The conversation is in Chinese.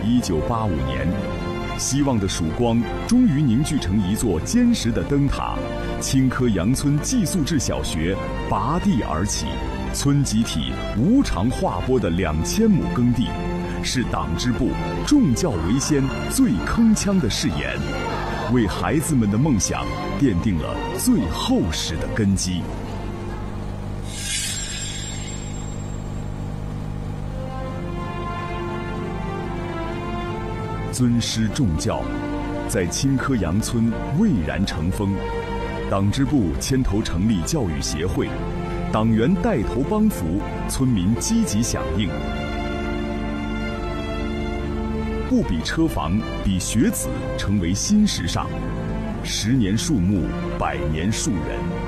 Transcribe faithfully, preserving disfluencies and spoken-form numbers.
一九八五年，希望的曙光终于凝聚成一座坚实的灯塔。青稞杨村寄宿制小学拔地而起，村集体无偿划拨的两千亩耕地，是党支部重教为先最铿锵的誓言，为孩子们的梦想奠定了最厚实的根基。尊师重教，在青稞杨村蔚然成风。党支部牵头成立教育协会，党员带头帮扶，村民积极响应。不比车房，比学子成为新时尚。十年树木，百年树人。